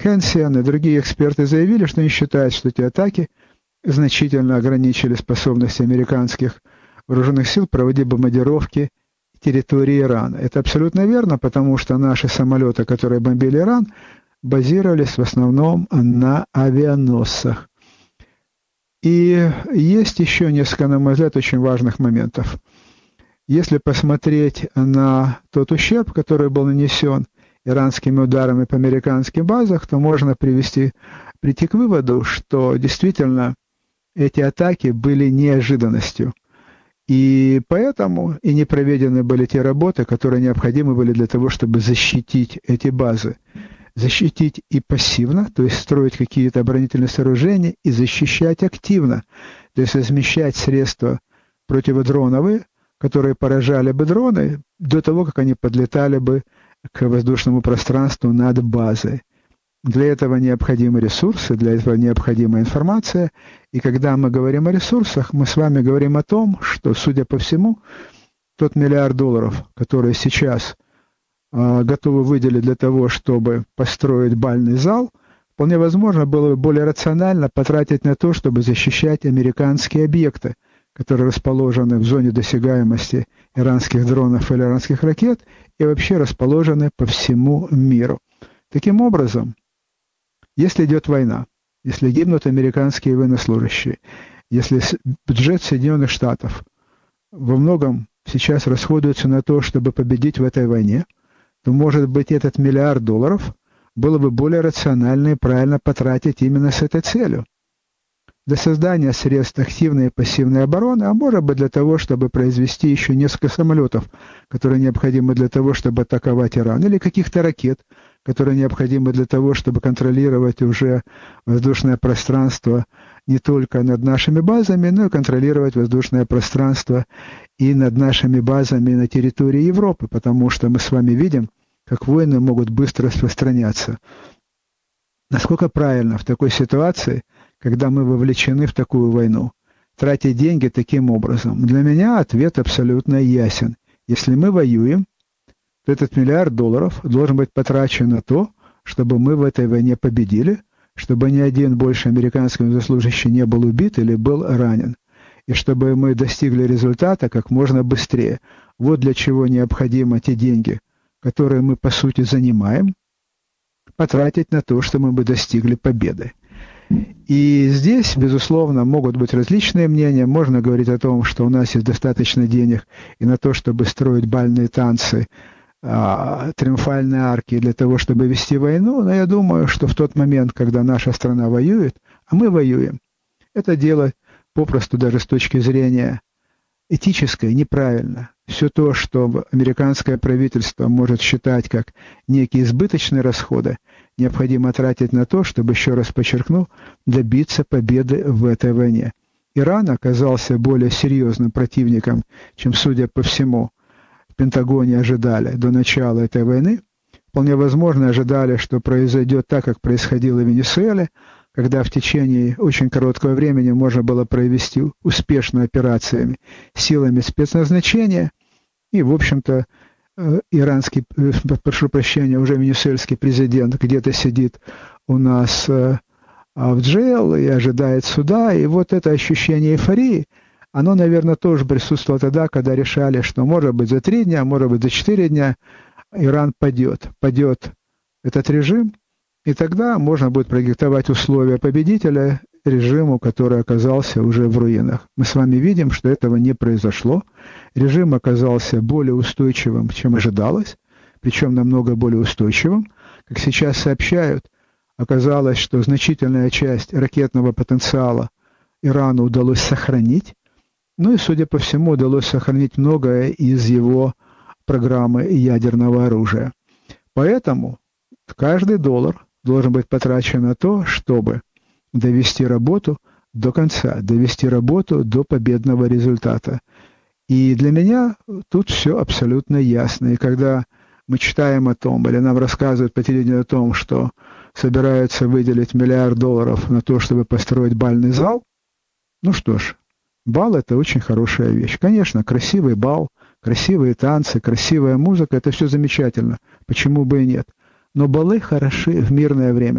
Хэнсен и другие эксперты заявили, что они считают, что эти атаки значительно ограничили способности американских вооруженных сил проводить бомбардировки территории Ирана. Это абсолютно верно, потому что наши самолеты, которые бомбили Иран, базировались в основном на авианосцах. И есть еще несколько, на мой взгляд, очень важных моментов. Если посмотреть на тот ущерб, который был нанесен иранскими ударами по американским базам, то можно прийти к выводу, что действительно эти атаки были неожиданностью. И поэтому и не проведены были те работы, которые необходимы были для того, чтобы защитить эти базы. Защитить и пассивно, то есть строить какие-то оборонительные сооружения, и защищать активно, то есть размещать средства противодроновые, которые поражали бы дроны до того, как они подлетали бы к воздушному пространству над базой. Для этого необходимы ресурсы, для этого необходима информация. И когда мы говорим о ресурсах, мы с вами говорим о том, что, судя по всему, тот $1 миллиард, который сейчас готовы выделить для того, чтобы построить бальный зал, вполне возможно было бы более рационально потратить на то, чтобы защищать американские объекты, которые расположены в зоне досягаемости иранских дронов или иранских ракет и вообще расположены по всему миру. Таким образом, если идет война, если гибнут американские военнослужащие, если бюджет Соединенных Штатов во многом сейчас расходуется на то, чтобы победить в этой войне, то, может быть, этот $1 миллиард было бы более рационально и правильно потратить именно с этой целью. Для создания средств активной и пассивной обороны, а может быть для того, чтобы произвести еще несколько самолетов, которые необходимы для того, чтобы атаковать Иран, или каких-то ракет, которые необходимы для того, чтобы контролировать уже воздушное пространство не только над нашими базами, но и контролировать воздушное пространство и над нашими базами на территории Европы, потому что мы с вами видим, как войны могут быстро распространяться. Насколько правильно в такой ситуации, когда мы вовлечены в такую войну, тратить деньги таким образом? Для меня ответ абсолютно ясен. Если мы воюем, то этот $1 миллиард должен быть потрачен на то, чтобы мы в этой войне победили, чтобы ни один больше американский военнослужащий не был убит или был ранен, и чтобы мы достигли результата как можно быстрее. Вот для чего необходимо те деньги, которые мы, по сути, занимаем, потратить на то, чтобы мы достигли победы. И здесь, безусловно, могут быть различные мнения. Можно говорить о том, что у нас есть достаточно денег и на то, чтобы строить бальные танцы, триумфальные арки для того, чтобы вести войну. Но я думаю, что в тот момент, когда наша страна воюет, а мы воюем, это дело попросту даже с точки зрения этической неправильно. Все то, что американское правительство может считать как некие избыточные расходы, необходимо тратить на то, чтобы, еще раз подчеркну, добиться победы в этой войне. Иран оказался более серьезным противником, чем, судя по всему, в Пентагоне ожидали до начала этой войны. Вполне возможно, ожидали, что произойдет так, как происходило в Венесуэле, когда в течение очень короткого времени можно было провести успешную операциями силами спецназначения, и, в общем-то, иранский, прошу прощения, уже венесуэльский президент где-то сидит у нас в джейл и ожидает суда, и вот это ощущение эйфории, оно, наверное, тоже присутствовало тогда, когда решали, что, может быть, за 3 дня, может быть, за 4 дня Иран падет этот режим, и тогда можно будет продиктовать условия победителя режиму, который оказался уже в руинах. Мы с вами видим, что этого не произошло. Режим оказался более устойчивым, чем ожидалось, причем намного более устойчивым. Как сейчас сообщают, оказалось, что значительная часть ракетного потенциала Ирану удалось сохранить, ну и, судя по всему, удалось сохранить многое из его программы ядерного оружия. Поэтому каждый доллар должен быть потрачен на то, чтобы довести работу до конца, довести работу до победного результата. И для меня тут все абсолютно ясно. И когда мы читаем о том, или нам рассказывают по телевидению о том, что собираются выделить $1 миллиард на то, чтобы построить бальный зал, ну что ж, бал — это очень хорошая вещь. Конечно, красивый бал, красивые танцы, красивая музыка — это все замечательно. Почему бы и нет? Но балы хороши в мирное время.